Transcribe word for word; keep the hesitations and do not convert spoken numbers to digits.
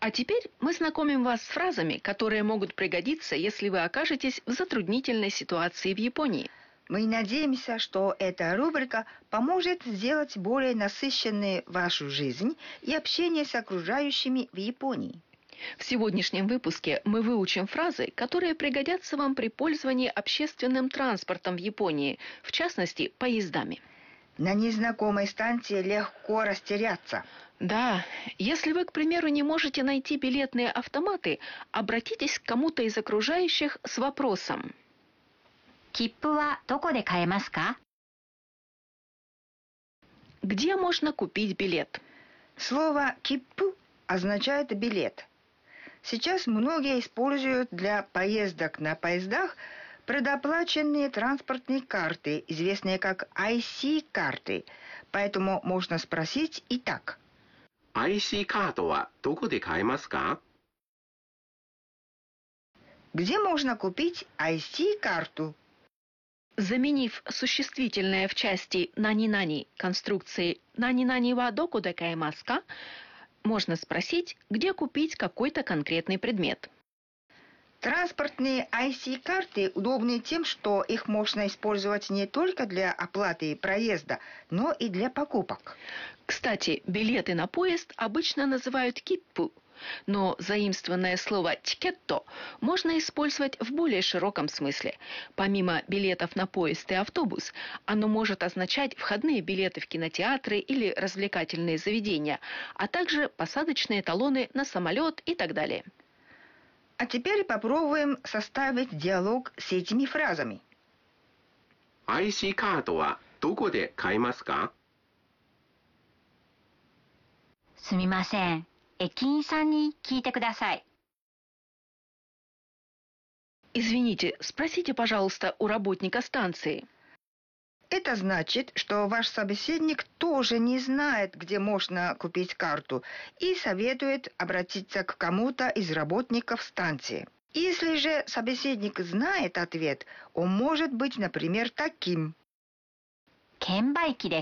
А теперь мы знакомим вас с фразами, которые могут пригодиться, если вы окажетесь в затруднительной ситуации в Японии. Мы надеемся, что эта рубрика поможет сделать более насыщенной вашу жизнь и общение с окружающими в Японии. В сегодняшнем выпуске мы выучим фразы, которые пригодятся вам при пользовании общественным транспортом в Японии, в частности, поездами. На незнакомой станции легко растеряться. Да, если вы, к примеру, не можете найти билетные автоматы, обратитесь к кому-то из окружающих с вопросом. 切符はどこで買えますか? Где можно купить билет? Слово «киппу» означает «билет». Сейчас многие используют для поездок на поездах предоплаченные транспортные карты, известные как ай си-карты. Поэтому можно спросить и так. アイシー カードはどこで買えますか? Где можно купить ай си-карту? Заменив существительное в части «нани-нани» конструкции «нани-нани ва доку де каэмасу ка», можно спросить, где купить какой-то конкретный предмет. Транспортные ай си-карты удобны тем, что их можно использовать не только для оплаты проезда, но и для покупок. Кстати, билеты на поезд обычно называют киппу, но заимствованное слово «тикетто» можно использовать в более широком смысле. Помимо билетов на поезд и автобус, оно может означать входные билеты в кинотеатры или развлекательные заведения, а также посадочные талоны на самолет и так далее. А теперь попробуем составить диалог с этими фразами. アイシー カードはどこで買えますか? すみません。駅員さんに聞いてください。 Извините, спросите, пожалуйста, у работника станции. Это значит, что ваш собеседник тоже не знает, где можно купить карту, и советует обратиться к кому-то из работников станции. Если же собеседник знает ответ, он может быть, например, таким. 券売機で